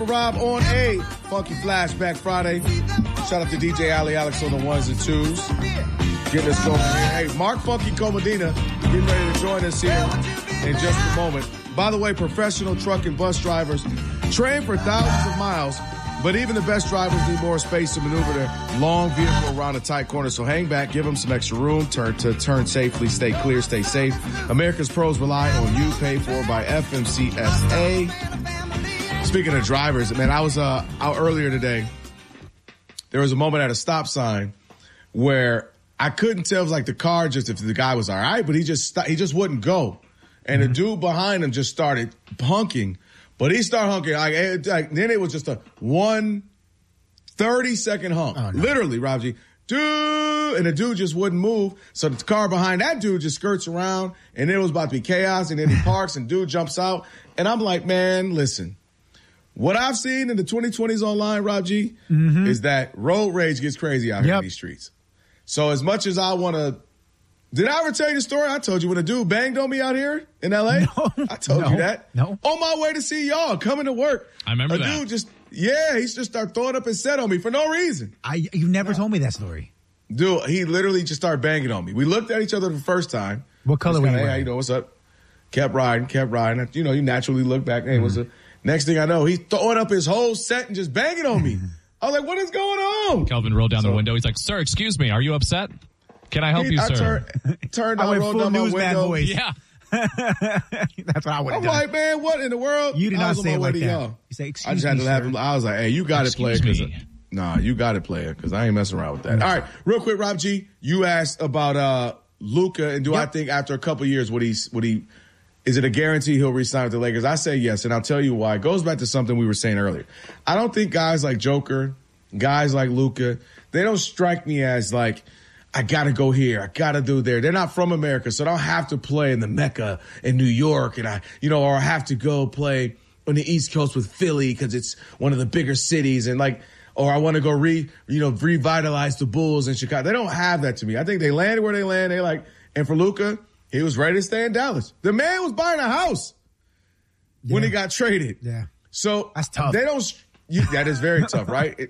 for Rob on a Funky Flashback Friday. Shout out to DJ Ali Alex on the ones and twos. Getting us going here. Hey, Mark Funky Comodina getting ready to join us here in just a moment. By the way, professional truck and bus drivers train for thousands of miles, but even the best drivers need more space to maneuver their long vehicle around a tight corner. So hang back, give them some extra room, turn safely, stay clear, stay safe. America's pros rely on you, paid for by FMCSA. Speaking of drivers, man, I was out earlier today. There was a moment at a stop sign where I couldn't tell if like the car if the guy was all right, but he just wouldn't go. And the dude behind him just started honking. But he started honking. Then it was just a 1 30-second honk. Oh, no. Literally, Rob-G. Dude! And the dude just wouldn't move. So the car behind that dude just skirts around. And then it was about to be chaos. And then he parks and dude jumps out. And I'm like, man, listen. What I've seen in the 2020s online, Rob-G, is that road rage gets crazy out here in these streets. So as much as I want to... Did I ever tell you the story? I told you when a dude banged on me out here in L.A.? No, I told you that. No. On my way to see y'all, coming to work. I remember that. A dude he just started throwing up his set on me for no reason. You never told me that story. Dude, he literally just started banging on me. We looked at each other the first time. What color were you wearing? Hey, how you doing? What's up? Kept riding. You know, you naturally look back. Hey, what's up? Next thing I know, he's throwing up his whole set and just banging on me. I was like, what is going on? Kelvin rolled down the window. He's like, sir, excuse me. Are you upset? Can I help you, sir? I rolled down my window. Voice. Yeah. That's what I would have I'm done. like, man, what in the world? You did not say it like that. You say, excuse me, I just had to laugh. I was like, hey, you got it, player. You got it, player, because I ain't messing around with that. All right, real quick, Rob G, you asked about Luka, and do I think after a couple years is it a guarantee he'll re-sign with the Lakers? I say yes, and I'll tell you why. It goes back to something we were saying earlier. I don't think guys like Joker, guys like Luka, they don't strike me as like, I got to go here. I got to do there. They're not from America, so I don't have to play in the Mecca in New York, or I have to go play on the East Coast with Philly because it's one of the bigger cities, or I want to go revitalize the Bulls in Chicago. They don't have that to me. I think they landed where they landed. And for Luka, he was ready to stay in Dallas. The man was buying a house when he got traded. Yeah. So that's tough. They don't. That is very tough, right?